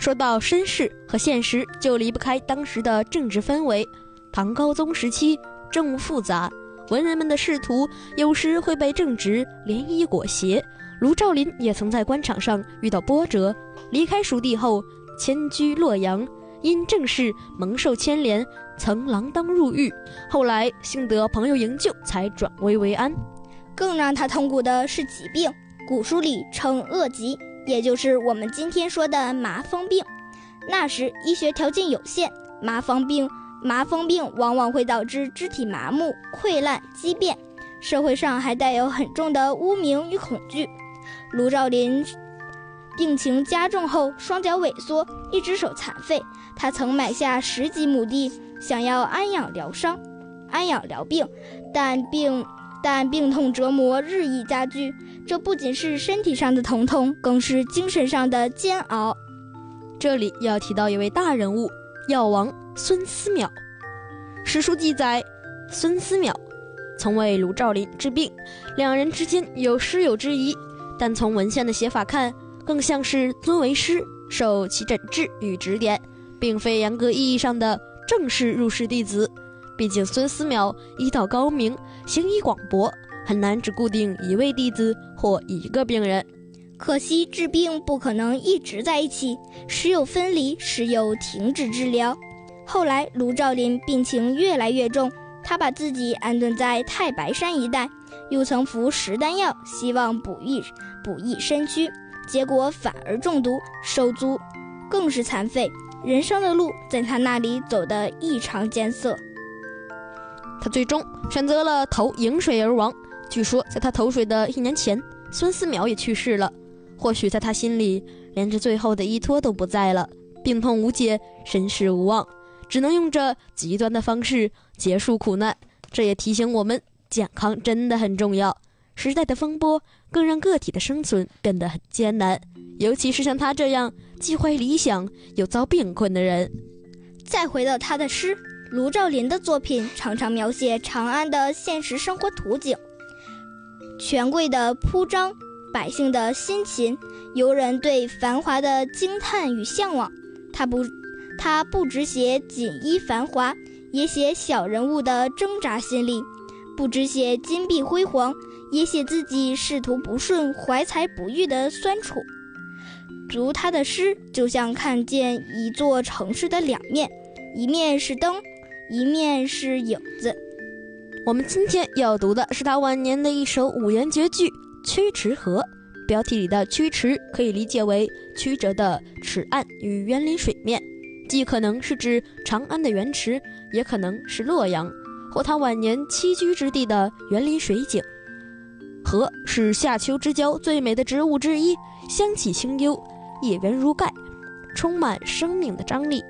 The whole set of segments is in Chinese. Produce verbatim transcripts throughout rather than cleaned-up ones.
说到身世和现实，就离不开当时的政治氛围。唐高宗时期政务复杂，文人们的仕途有时会被正直涟漪裹挟。卢照邻也曾在官场上遇到波折，离开蜀地后迁居洛阳，因政事蒙受牵连，曾锒铛入狱，后来幸得朋友营救，才转危为安。 更让他痛苦的是疾病，古书里称恶疾，也就是我们今天说的麻风病。那时医学条件有限，麻风病麻风病往往会导致肢体麻木、溃烂、畸变，社会上还带有很重的污名与恐惧。卢照邻病情加重后，双脚萎缩，一只手残废。他曾买下十几亩地，想要安养疗伤、安养疗病，但病但病痛折磨日益加剧。这不仅是身体上的疼痛，更是精神上的煎熬。 这里要提到一位大人物，药王孙思邈。史书记载，孙思邈曾为卢照邻治病，两人之间有师友之谊，但从文献的写法看，更像是尊为师，受其诊治与指点，并非严格意义上的正式入室弟子。毕竟孙思邈医道高明，行医广博，很难只固定一位弟子或一个病人。 可惜治病不可能一直在一起，时有分离，时有停止治疗。后来卢照邻病情越来越重，他把自己安顿在太白山一带，又曾服食丹药，希望补益补益身躯，结果反而中毒，手足更是残废。人生的路在他那里走得异常艰涩。 他最终选择了投饮水而亡。据说在他投水的一年前，孙思邈也去世了。或许在他心里，连这最后的依托都不在了，病痛无解，身世无望，只能用这极端的方式结束苦难。这也提醒我们，健康真的很重要。时代的风波更让个体的生存变得很艰难，尤其是像他这样既怀理想又遭病困的人。 再回到他的诗，卢照邻的作品常常描写长安的现实生活图景，权贵的铺张，百姓的辛勤，游人对繁华的惊叹与向往。他不他不只写锦衣繁华，也写小人物的挣扎心理；不只写金碧辉煌，也写自己仕途不顺、怀才不遇的酸楚。读他的诗，就像看见一座城市的两面，一面是灯，一面是影子。 我们今天要读的是他晚年的一首五言绝句《曲池河》。标题里的曲池可以理解为曲折的池岸与园林水面，既可能是指长安的园池，也可能是洛阳或他晚年栖居之地的园林水景。荷是夏秋之交最美的植物之一，香气清幽，叶圆如盖，充满生命的张力。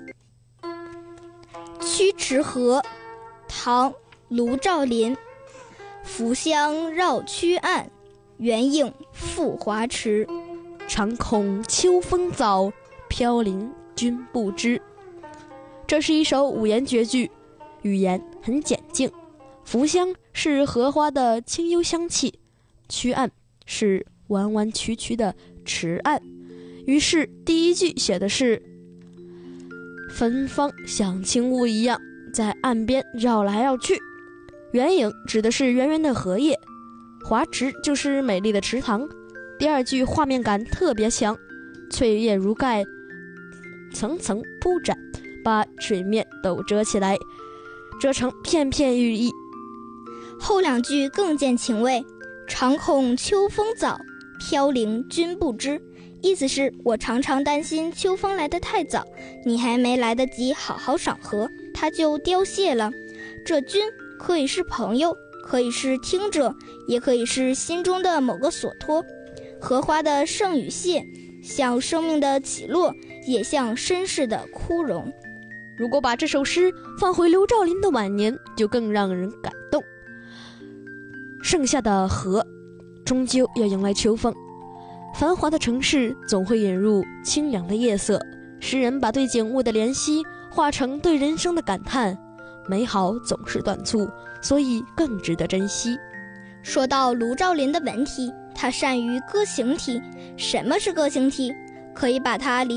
曲池河，唐·卢照邻。浮香绕曲岸，圆影复华池。 常恐秋风早，飘零君不知。这是一首五言绝句，语言很简净。浮香是荷花的清幽香气，曲岸是弯弯曲曲的池岸。于是第一句写的是芬芳像轻雾一样在岸边绕来绕去，圆影指的是圆圆的荷叶，华池就是美丽的池塘。第二句画面感特别强，翠叶如盖，层层铺展，把水面都遮起来，遮成片片羽翼。 后两句更见情味，常恐秋风早，飘零君不知。意思是我常常担心秋风来得太早，你还没来得及好好赏荷，它就凋谢了。这君可以是朋友，可以是听者，也可以是心中的某个所托。荷花的盛与谢，像生命的起落，也像身世的枯荣。 如果把这首诗放回卢照邻的晚年，就更让人感动。盛夏的荷终究要迎来秋风，繁华的城市总会引入清凉的夜色，诗人把对景物的怜惜化成对人生的感叹。美好总是短促，所以更值得珍惜。 说到卢照邻的文体，他善于歌行体。什么是歌行体？可以把它理